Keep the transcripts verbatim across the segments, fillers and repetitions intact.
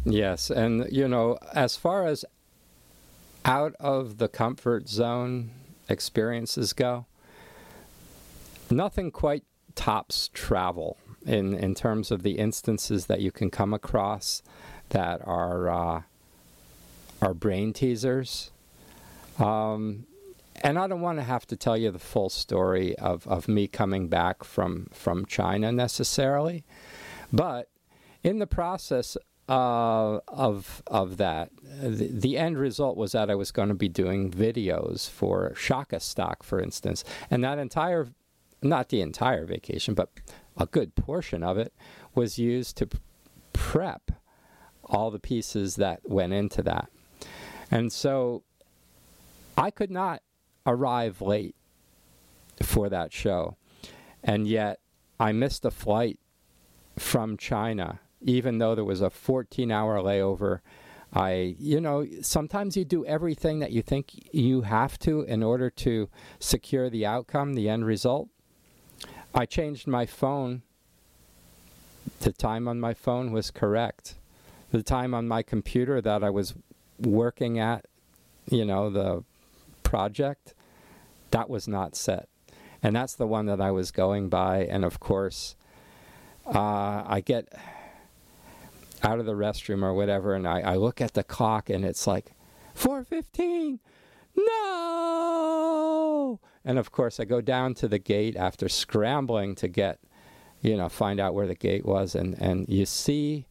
Yes, and you know, as far as out of the comfort zone experiences go, nothing quite tops travel in, in terms of the instances that you can come across that are uh, are brain teasers. Um, and I don't want to have to tell you the full story of, of me coming back from, from China necessarily, but in the process uh, of of that, the, the end result was that I was going to be doing videos for Shaka Stock, for instance, and that entire, not the entire vacation, but a good portion of it was used to p- prep all the pieces that went into that. And so I could not arrive late for that show, and yet I missed a flight from China, even though there was a fourteen-hour layover. I, you know, sometimes you do everything that you think you have to in order to secure the outcome, the end result. I changed my phone. The time on my phone was correct. The time on my computer that I was working at, you know, the project, that was not set. And that's the one that I was going by. And of course, uh, I get out of the restroom or whatever, and I, I look at the clock, and it's like, four fifteen, no! And of course, I go down to the gate after scrambling to get, you know, find out where the gate was, and, and you see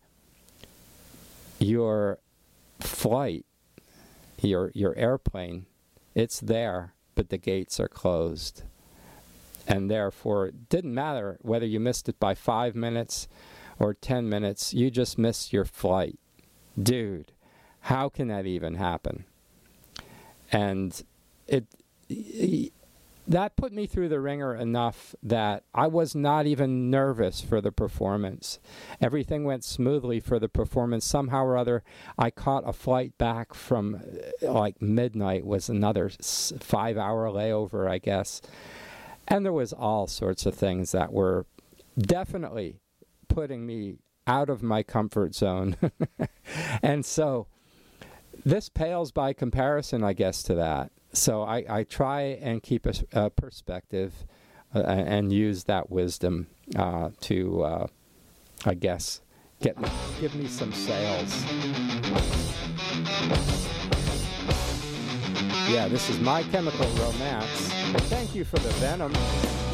your flight, your your airplane, it's there, but the gates are closed. And therefore, it didn't matter whether you missed it by five minutes or ten minutes, you just missed your flight. Dude, how can that even happen? And it, it that put me through the ringer enough that I was not even nervous for the performance. Everything went smoothly for the performance. Somehow or other, I caught a flight back from uh, like midnight, was another s- five-hour layover, I guess. And there was all sorts of things that were definitely putting me out of my comfort zone. And so this pales by comparison, I guess, to that. So I, I try and keep a, a perspective uh, and use that wisdom uh, to, uh, I guess, get me, give me some sales. Yeah, this is My Chemical Romance. Thank you for the venom.